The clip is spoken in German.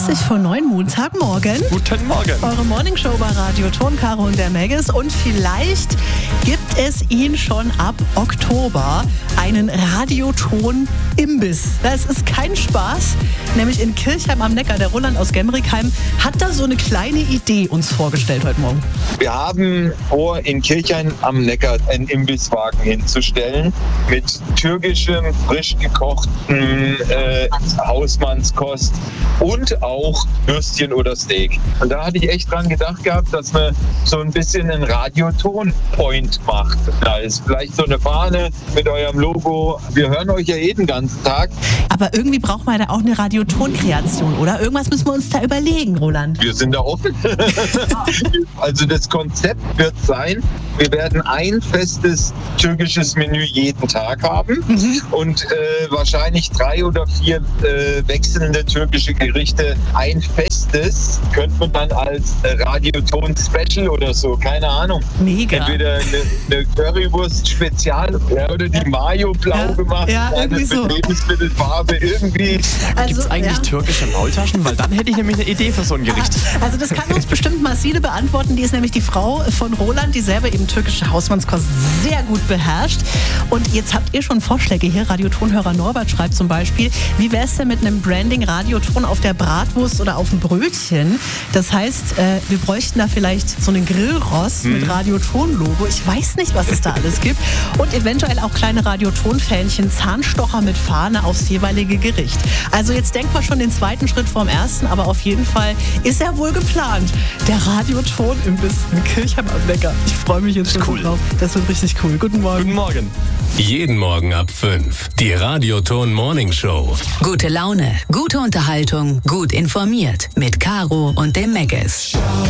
20:20 Montagmorgen. Guten Morgen. Eure Morningshow bei Radio Ton, Caro und der Megis. Und vielleicht gibt es ihn schon ab Oktober, einen Radioton-Imbiss. Das ist kein Spaß. Nämlich in Kirchheim am Neckar. Der Roland aus Gemrickheim hat da so eine kleine Idee uns vorgestellt heute Morgen. Wir haben vor, in Kirchheim am Neckar einen Imbisswagen hinzustellen mit türkischem, frisch gekochten Hausmannskost und auch Würstchen oder Steak. Und da hatte ich echt dran gedacht gehabt, dass man so ein bisschen einen Radioton-Point macht. Da ist vielleicht so eine Fahne mit eurem Logo. Wir hören euch ja den ganzen Tag. Aber irgendwie braucht man da auch eine Radioton-Kreation, oder? Irgendwas müssen wir uns da überlegen, Roland. Wir sind da offen. Also das Konzept wird sein, wir werden ein festes türkisches Menü jeden Tag haben und wahrscheinlich 3 oder 4 wechselnde türkische Gerichte. Ein festes könnte man dann als Radioton-Special oder so, keine Ahnung. Mega. Entweder eine Currywurst-Spezial oder die Mayo blau gemacht. Ja, irgendwie so. Mit Lebensmittelfarbe irgendwie. Gibt es eigentlich türkische Maultaschen? Weil dann hätte ich nämlich eine Idee für so ein Gericht. Also das kann uns bestimmt Marcine beantworten. Die ist nämlich die Frau von Roland, die selber eben türkische Hausmannskost sehr gut beherrscht. Und jetzt habt ihr schon Vorschläge hier. Radiotonhörer Norbert schreibt zum Beispiel, wie wäre es denn mit einem Branding Radioton auf der Bratwurst oder auf dem Brötchen? Das heißt, wir bräuchten da vielleicht so einen Grillrost mit Radioton-Logo. Ich weiß nicht, was es da alles gibt. Und eventuell auch kleine Radioton-Fähnchen, Zahnstocher mit Fahne aufs jeweilige Gericht. Also jetzt denkt man schon den zweiten Schritt vorm ersten, aber auf jeden Fall ist er wohl geplant. Der Radioton-Imbiss in Kirchheim am Neckar. Ich freue mich jetzt schon drauf. Das wird richtig cool. Guten Morgen. Guten Morgen. Jeden Morgen ab 5. Die Radioton Morning Show. Gute Laune, gute Unterhaltung, gut informiert. Mit Caro und dem Megis.